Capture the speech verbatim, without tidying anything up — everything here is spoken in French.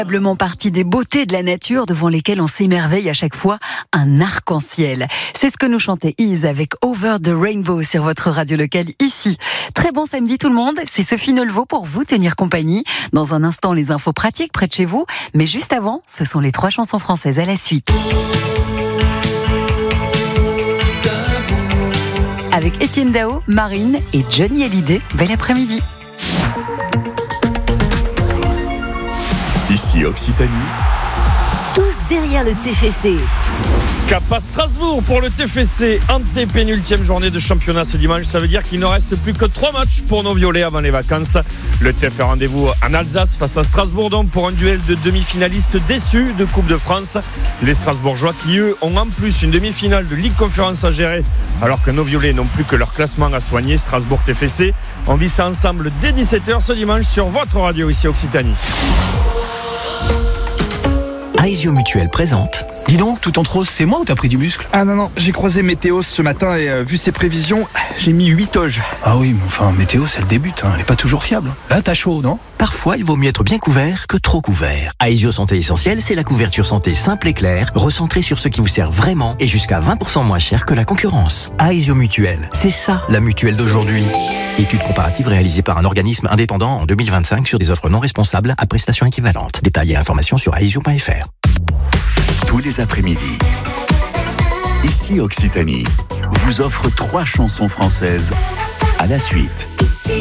Probablement partie des beautés de la nature devant lesquelles on s'émerveille à chaque fois, un arc-en-ciel. C'est ce que nous chantait Is avec Over the Rainbow sur votre radio locale ici. Très bon samedi tout le monde, c'est Sophie Nolveau pour vous tenir compagnie. Dans un instant, les infos pratiques près de chez vous, mais juste avant, ce sont les trois chansons françaises à la suite. Avec Étienne Dao, Marine et Johnny Hallyday. Bel après-midi. Ici Occitanie. Tous derrière le T F C. Cap à Strasbourg pour le T F C, antépénultième journée de championnat ce dimanche. Ça veut dire qu'il ne reste plus que trois matchs pour nos violets avant les vacances. Le T F C rendez-vous en Alsace face à Strasbourg donc pour un duel de demi-finalistes déçus de Coupe de France. Les Strasbourgeois qui eux ont en plus une demi-finale de Ligue Conférence à gérer alors que nos violets n'ont plus que leur classement à soigner. Strasbourg T F C, on vit ça ensemble dès dix-sept heures ce dimanche sur votre radio ici Occitanie. Aesio Mutuel présente. Dis donc, tout en rose, c'est moi ou t'as pris du muscle? Ah non, non, j'ai croisé Météo ce matin et euh, vu ses prévisions, j'ai mis huit toges. Ah oui, mais enfin, Météo, c'est le début, hein, elle est pas toujours fiable. Là, t'as chaud, non? Parfois, il vaut mieux être bien couvert que trop couvert. Aesio Santé Essentielle, c'est la couverture santé simple et claire, recentrée sur ce qui vous sert vraiment et jusqu'à vingt pour cent moins cher que la concurrence. Aesio Mutuel, c'est ça la mutuelle d'aujourd'hui. Étude comparative réalisée par un organisme indépendant en deux mille vingt-cinq sur des offres non responsables à prestations équivalentes. Détails et informations sur aesio point f r. Tous les après-midi, ici Occitanie vous offre trois chansons françaises à la suite.